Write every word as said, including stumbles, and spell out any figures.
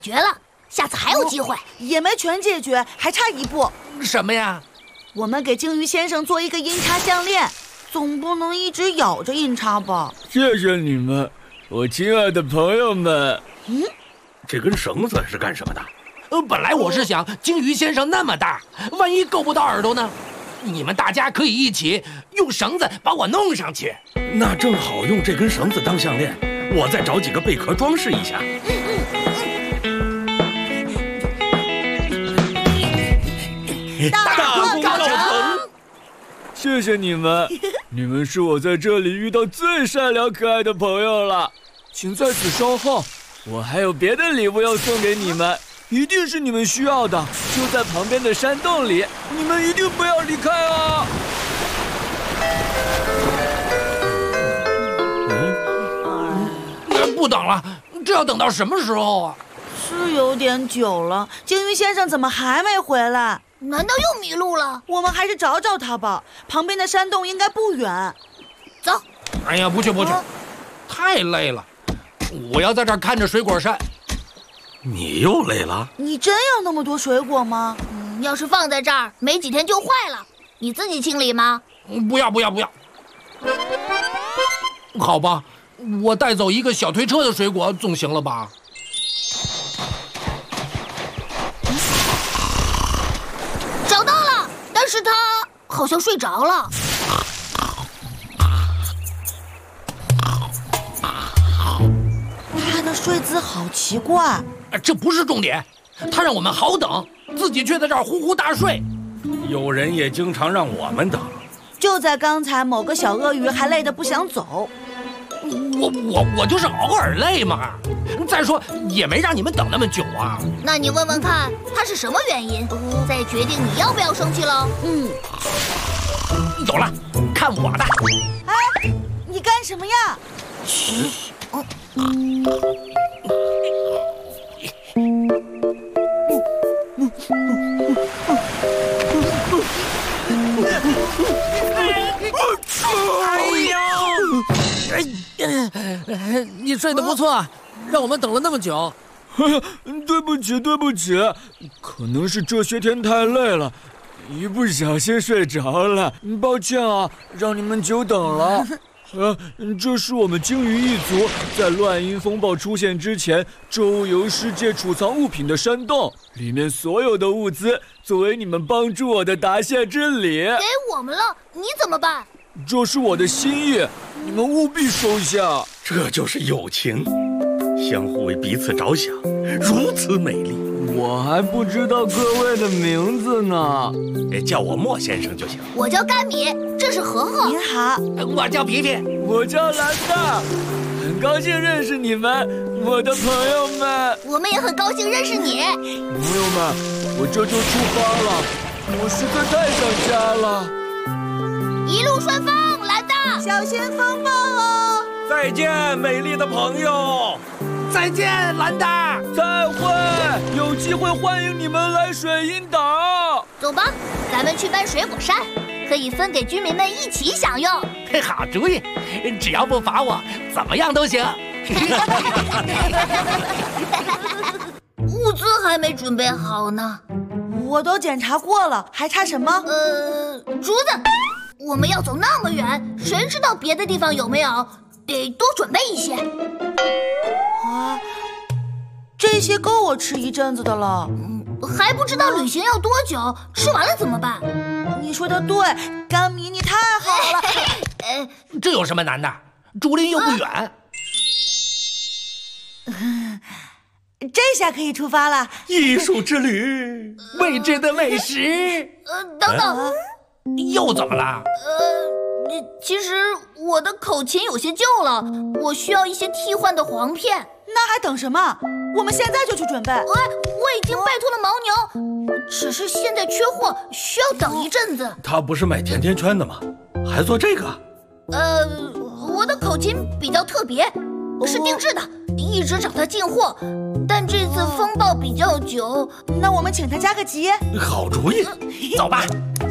决了，下次还有机会。 也没全解决，还差一步。 什么呀？ 我们给鲸鱼先生做一个银叉项链，总不能一直咬着银叉吧？ 谢谢你们，我亲爱的朋友们。 嗯， 这根绳子是干什么的？ 呃，本来我是想，鲸鱼先生那么大，万一够不到耳朵呢？你们大家可以一起用绳子把我弄上去。 那正好用这根绳子当项链，我再找几个贝壳装饰一下。 大功告成！ 谢谢你们，你们是我在这里遇到最善良可爱的朋友了。请在此稍后，我还有别的礼物要送给你们，一定是你们需要的，就在旁边的山洞里，你们一定不要离开啊！ 嗯，不等了，这要等到什么时候啊？ 是有点久了，鲸鱼先生怎么还没回来？ 难道又迷路了？ 我们还是找找他吧，旁边的山洞应该不远。 走。 哎呀，不去不去，啊、太累了，我要在这儿看着水果山。 你又累了？ 你真有那么多水果吗？ 嗯，要是放在这儿，没几天就坏了。你自己清理吗？ 不要不要不要。好吧，我带走一个小推车的水果总行了吧？ 找到了，但是他好像睡着了。 他的睡姿好奇怪。 这不是重点，他让我们好等，自己却在这儿呼呼大睡。 有人也经常让我们等。 就在刚才，某个小鳄鱼还累得不想走。 我我我就是偶尔累嘛。再说也没让你们等那么久啊。 那你问问看，他是什么原因，再决定你要不要生气了。 嗯， 有了，看我的！ 哎，你干什么呀？ 嘘。哦，嗯。 哎呦！哎，你睡得不错，让我们等了那么久。 对不起，对不起，可能是这些天太累了，一不小心睡着了，抱歉啊，让你们久等了。呃，这是我们鲸鱼一族在乱音风暴出现之前周游世界储藏物品的山洞，里面所有的物资作为你们帮助我的答谢之礼。 给我们了，你怎么办？ 这是我的心意，你们务必收下。 这就是友情，相互为彼此着想，如此美丽。 我还不知道各位的名字呢， 叫我莫先生就行。 我叫甘米，这是禾禾。 您好， 我叫皮皮， 我叫兰大，很高兴认识你们，我的朋友们。 我们也很高兴认识你， 朋友们，我这就出发了，我实在太想家了。 一路顺风，兰大， 小心风暴哦！ 再见，美丽的朋友。 再见，兰大！ 再会，有机会欢迎你们来水银岛。 走吧，咱们去搬水果山，可以分给居民们一起享用。 好主意，只要不罚我，怎么样都行。 物资还没准备好呢， 我都检查过了，还差什么？ 呃，竹子，我们要走那么远，谁知道别的地方有没有？得多准备一些。 啊，这些够我吃一阵子的了。 嗯，还不知道旅行要多久，吃完了怎么办？ 你说的对，甘米，你太好了。 呃， 这有什么难的？竹林又不远。啊这下可以出发了。 艺术之旅， 未知的美食。 呃，等等，呃、 又怎么了？ 呃，其实我的口琴有些旧了，我需要一些替换的簧片。 那还等什么？我们现在就去准备。 哎，我已经拜托了牦牛，只是现在缺货，需要等一阵子。 他不是卖甜甜圈的吗？还做这个？ 呃，我的口琴比较特别，是定制的，一直找他进货。但这次风暴比较久， 那我们请他加个急。 好主意， 走吧。